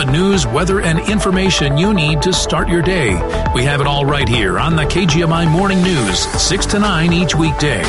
news, weather, and information you need to start your day. We have it all right here on the KGMI Morning News, 6 to 9 each weekday.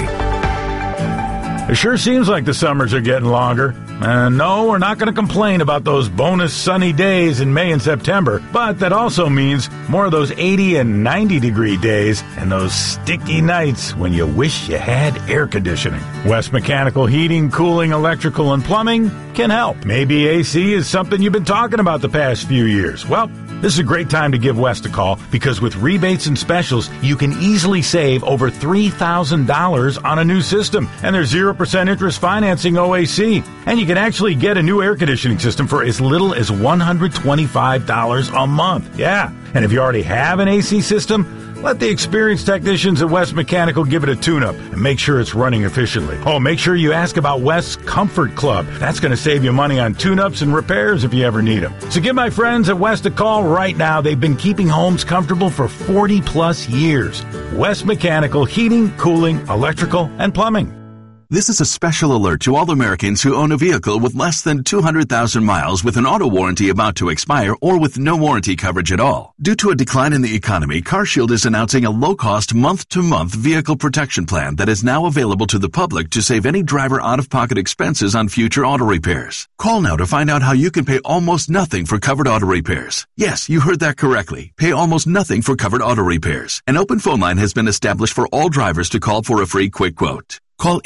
It sure seems like the summers are getting longer. No, we're not going to complain about those bonus sunny days in May and September, but that also means more of those 80 and 90-degree days and those sticky nights when you wish you had air conditioning. West Mechanical Heating, Cooling, Electrical, and Plumbing can help. Maybe AC is something you've been talking about the past few years. Well, this is a great time to give West a call because with rebates and specials, you can easily save over $3,000 on a new system. And there's 0% interest financing OAC. And you can actually get a new air conditioning system for as little as $125 a month. Yeah. And if you already have an AC system, let the experienced technicians at West Mechanical give it a tune-up and make sure it's running efficiently. Oh, make sure you ask about West's Comfort Club. That's going to save you money on tune-ups and repairs if you ever need them. So give my friends at West a call right now. They've been keeping homes comfortable for 40-plus years. West Mechanical Heating, Cooling, Electrical, and Plumbing. This is a special alert to all Americans who own a vehicle with less than 200,000 miles with an auto warranty about to expire or with no warranty coverage at all. Due to a decline in the economy, CarShield is announcing a low-cost month-to-month vehicle protection plan that is now available to the public to save any driver out-of-pocket expenses on future auto repairs. Call now to find out how you can pay almost nothing for covered auto repairs. Yes, you heard that correctly. Pay almost nothing for covered auto repairs. An open phone line has been established for all drivers to call for a free quick quote. Call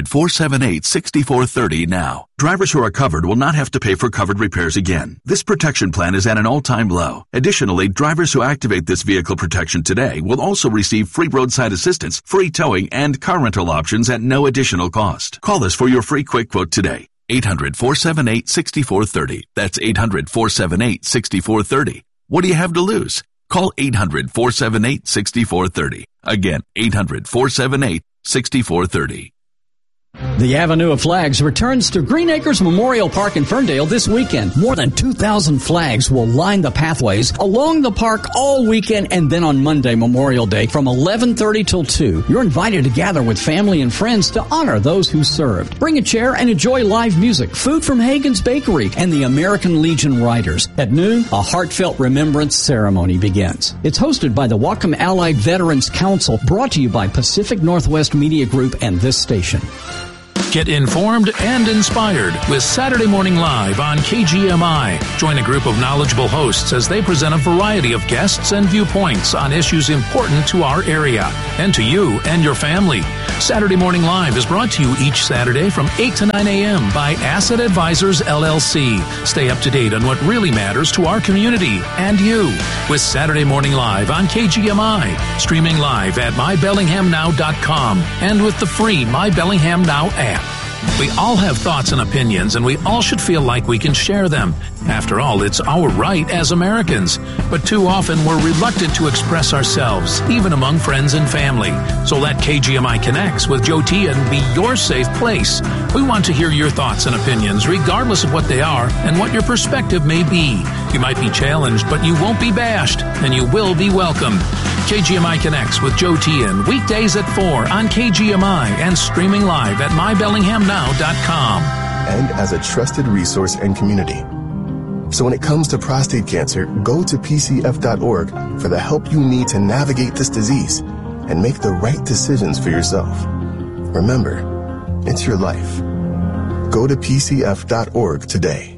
800-478-6430 now. Drivers who are covered will not have to pay for covered repairs again. This protection plan is at an all-time low. Additionally, drivers who activate this vehicle protection today will also receive free roadside assistance, free towing, and car rental options at no additional cost. Call us for your free quick quote today. 800-478-6430. That's 800-478-6430. What do you have to lose? Call 800-478-6430. Again, 800-478-6430. The Avenue of Flags returns to Green Acres Memorial Park in Ferndale this weekend. More than 2,000 flags will line the pathways along the park all weekend, and then on Monday, Memorial Day, from 11:30 till 2. You're invited to gather with family and friends to honor those who served. Bring a chair and enjoy live music, food from Hagen's Bakery, and the American Legion Riders. At noon, a heartfelt remembrance ceremony begins. It's hosted by the Whatcom Allied Veterans Council, brought to you by Pacific Northwest Media Group and this station. Get informed and inspired with Saturday Morning Live on KGMI. Join a group of knowledgeable hosts as they present a variety of guests and viewpoints on issues important to our area and to you and your family. Saturday Morning Live is brought to you each Saturday from 8 to 9 a.m. by Asset Advisors, LLC. Stay up to date on what really matters to our community and you with Saturday Morning Live on KGMI. Streaming live at mybellinghamnow.com and with the free My Bellingham Now app. We all have thoughts and opinions, and we all should feel like we can share them. After all, it's our right as Americans. But too often, we're reluctant to express ourselves, even among friends and family. So let KGMI Connects with Joe Tian be your safe place. We want to hear your thoughts and opinions, regardless of what they are and what your perspective may be. You might be challenged, but you won't be bashed, and you will be welcomed. KGMI Connects with Joe Tian, weekdays at 4 on KGMI and streaming live at mybellinghamnow.com. And as a trusted resource and community. So when it comes to prostate cancer, go to PCF.org for the help you need to navigate this disease and make the right decisions for yourself. Remember, it's your life. Go to PCF.org today.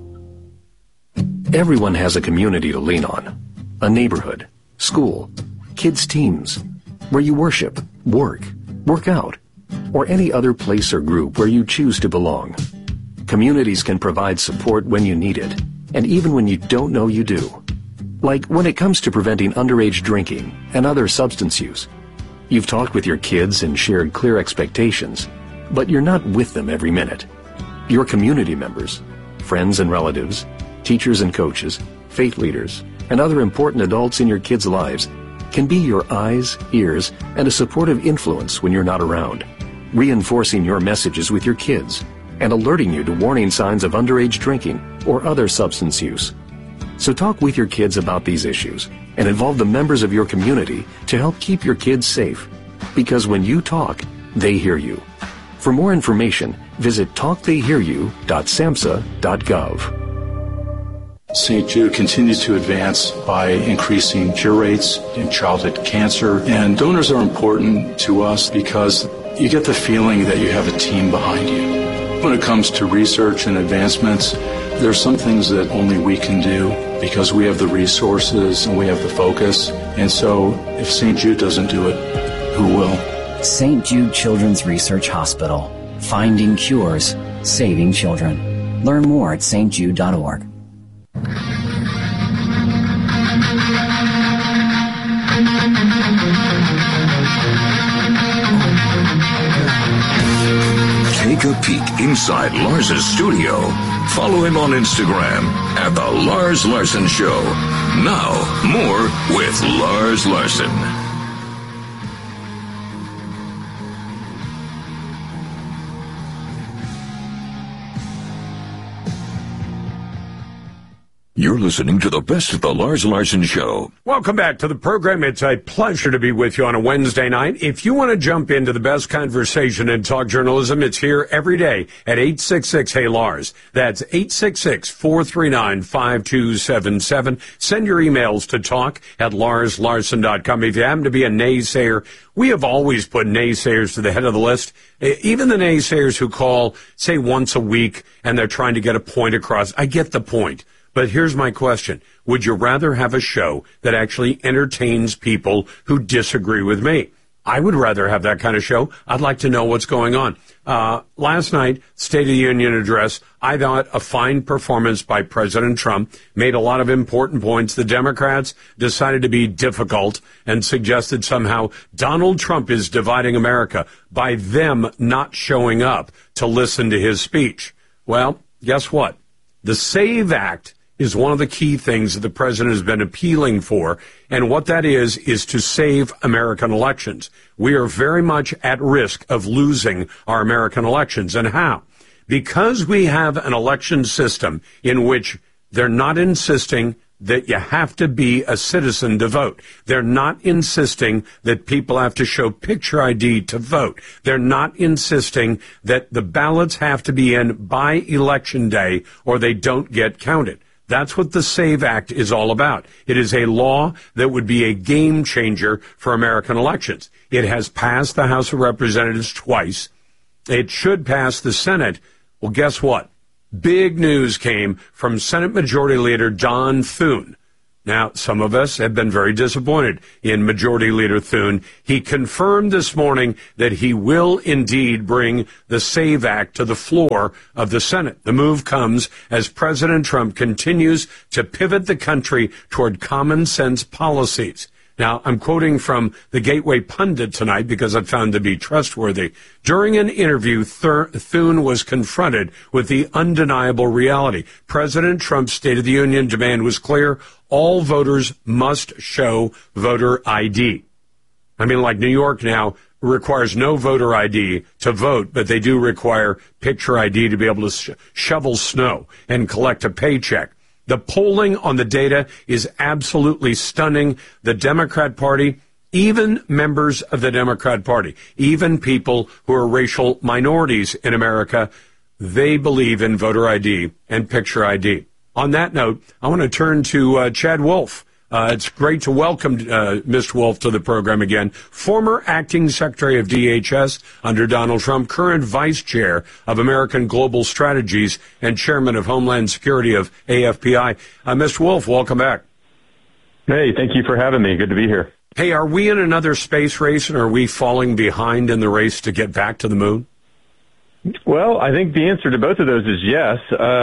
Everyone has a community to lean on. A neighborhood, school, kids' teams, where you worship, work out, or any other place or group where you choose to belong. Communities can provide support when you need it, and even when you don't know you do. Like when it comes to preventing underage drinking and other substance use. You've talked with your kids and shared clear expectations, but you're not with them every minute. Your community members, friends and relatives, teachers and coaches, faith leaders, and other important adults in your kids' lives can be your eyes, ears, and a supportive influence when you're not around, reinforcing your messages with your kids and alerting you to warning signs of underage drinking or other substance use. So talk with your kids about these issues and involve the members of your community to help keep your kids safe. Because when you talk, they hear you. For more information, visit talktheyhearyou.samhsa.gov. St. Jude continues to advance by increasing cure rates in childhood cancer, and donors are important to us because you get the feeling that you have a team behind you. When it comes to research and advancements, there are some things that only we can do because we have the resources and we have the focus. And so if St. Jude doesn't do it, who will? St. Jude Children's Research Hospital. Finding cures, saving children. Learn more at stjude.org. Take a peek inside Lars's studio. Follow him on Instagram at The Lars Larson Show. Now, more with Lars Larson. You're listening to the best of the Lars Larson Show. Welcome back to the program. It's a pleasure to be with you on a Wednesday night. If you want to jump into the best conversation in talk journalism, it's here every day at 866-HEY-LARS. That's 866-439-5277. Send your emails to talk@larslarson.com. If you happen to be a naysayer, we have always put naysayers to the head of the list. Even the naysayers who call, say, once a week, and they're trying to get a point across. I get the point. But here's my question. Would you rather have a show that actually entertains people who disagree with me? I would rather have that kind of show. I'd like to know what's going on. Last night, State of the Union address, I thought a fine performance by President Trump, made a lot of important points. The Democrats decided to be difficult and suggested somehow Donald Trump is dividing America by them not showing up to listen to his speech. Well, guess what? The SAVE Act is one of the key things that the president has been appealing for. And what that is to save American elections. We are very much at risk of losing our American elections. And how? Because we have an election system in which they're not insisting that you have to be a citizen to vote. They're not insisting that people have to show picture ID to vote. They're not insisting that the ballots have to be in by election day or they don't get counted. That's what the SAVE Act is all about. It is a law that would be a game changer for American elections. It has passed the House of Representatives twice. It should pass the Senate. Well, guess what? Big news came from Senate Majority Leader John Thune. Now, some of us have been very disappointed in Majority Leader Thune. He confirmed this morning that he will indeed bring the SAVE Act to the floor of the Senate. The move comes as President Trump continues to pivot the country toward common sense policies. Now, I'm quoting from the Gateway Pundit tonight because I found to be trustworthy. During an interview, Thune was confronted with the undeniable reality. President Trump's State of the Union demand was clear. All voters must show voter ID. I mean, like New York now requires no voter ID to vote, but they do require picture ID to be able to shovel snow and collect a paycheck. The polling on the data is absolutely stunning. The Democrat Party, even members of the Democrat Party, even people who are racial minorities in America, they believe in voter ID and picture ID. On that note, I want to turn to Chad Wolf. It's great to welcome Mr. Wolf to the program again. Former acting secretary of DHS under Donald Trump, current vice chair of American Global Strategies and chairman of Homeland Security of AFPI. Mr. Wolf, welcome back. Hey, thank you for having me. Good to be here. Hey, are we in another space race, and are we falling behind in the race to get back to the moon? Well, I think the answer to both of those is yes.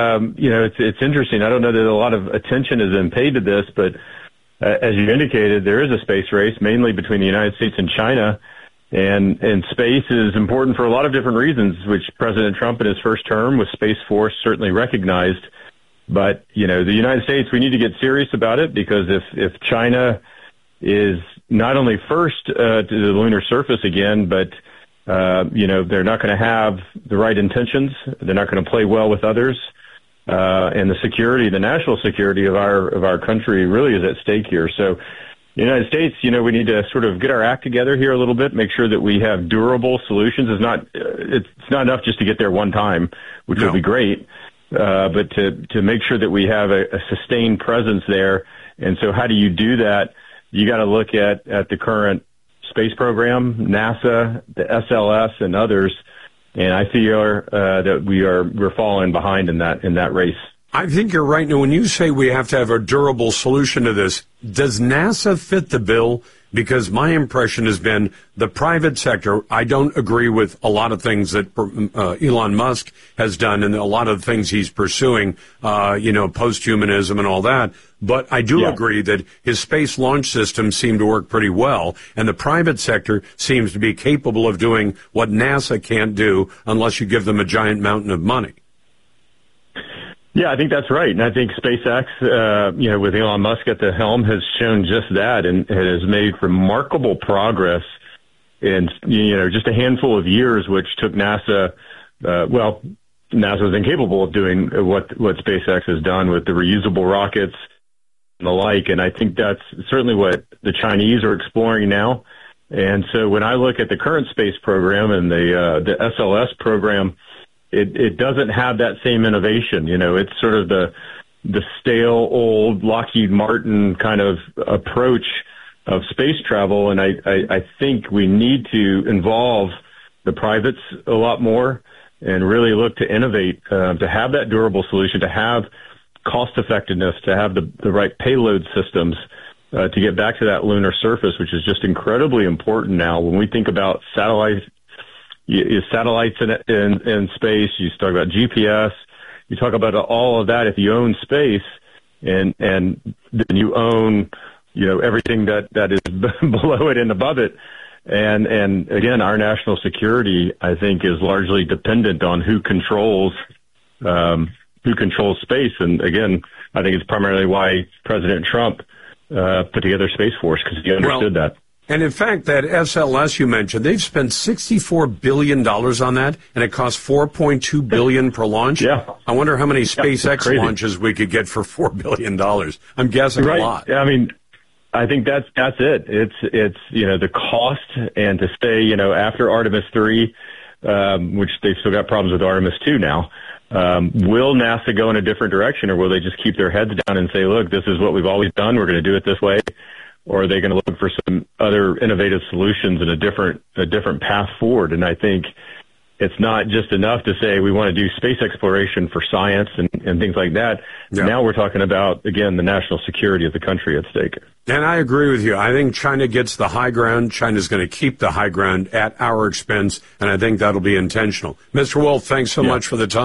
It's interesting. I don't know that a lot of attention has been paid to this, but as you indicated, there is a space race, mainly between the United States and China, and space is important for a lot of different reasons, which President Trump in his first term with Space Force certainly recognized. But, the United States, we need to get serious about it, because if China is not only first to the lunar surface again, but, they're not going to have the right intentions, they're not going to play well with others, and the national security of our country really is at stake here. So the United States, we need to sort of get our act together here a little bit, make sure that we have durable solutions. It's not enough just to get there one time, which would be great. but to make sure that we have a sustained presence there. And so how do you do that? You got to look at the current space program, NASA, the SLS, and others. And I feel that we're falling behind in that race. I think you're right. Now, when you say we have to have a durable solution to this, does NASA fit the bill? Because my impression has been the private sector, I don't agree with a lot of things that Elon Musk has done and a lot of things he's pursuing, posthumanism and all that. But I do agree that his space launch systems seem to work pretty well, and the private sector seems to be capable of doing what NASA can't do unless you give them a giant mountain of money. Yeah, I think that's right. And I think SpaceX, with Elon Musk at the helm, has shown just that and has made remarkable progress in, just a handful of years, which took NASA, NASA was incapable of doing what SpaceX has done with the reusable rockets and the like. And I think that's certainly what the Chinese are exploring now. And so when I look at the current space program and the SLS program, it doesn't have that same innovation. It's sort of the stale old Lockheed Martin kind of approach of space travel. And I think we need to involve the privates a lot more and really look to innovate, to have that durable solution, to have cost effectiveness, to have the right payload systems, to get back to that lunar surface, which is just incredibly important now. When we think about satellites in space, you talk about GPS, you talk about all of that. If you own space and then you own, everything that is below it and above it. And again, our national security, I think, is largely dependent on who controls space. And again, I think it's primarily why President Trump put together Space Force, because he understood that. And in fact, that SLS you mentioned, they've spent $64 billion on that, and it costs $4.2 billion per launch. Yeah. I wonder how many SpaceX launches we could get for $4 billion. I'm guessing a lot. I mean, I think that's it. It's the cost, and to stay, after Artemis 3, which they've still got problems with Artemis 2 now. Will NASA go in a different direction, or will they just keep their heads down and say, look, this is what we've always done, we're going to do it this way? Or are they going to look for some other innovative solutions and a different path forward? And I think it's not just enough to say we want to do space exploration for science and things like that. Yeah. Now we're talking about, again, the national security of the country at stake. And I agree with you. I think China gets the high ground. China's going to keep the high ground at our expense, and I think that'll be intentional. Mr. Wolf, thanks so much for the time.